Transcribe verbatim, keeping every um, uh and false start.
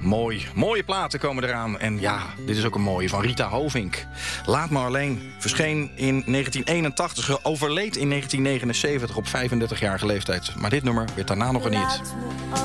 mooi. Mooie platen komen eraan. En ja, dit is ook een mooie van Rita Hovink. Laat me alleen. Verscheen in negentien eenentachtig. Overleed in negentien negenenzeventig op vijfendertigjarige leeftijd. Maar dit nummer werd daarna nog een hit.